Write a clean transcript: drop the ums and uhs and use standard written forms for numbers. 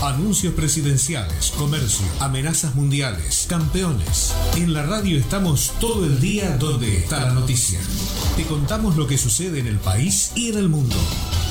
Anuncios presidenciales, comercio, amenazas mundiales, campeones. En la radio estamos todo el día donde está la noticia. Te contamos lo que sucede en el país y en el mundo.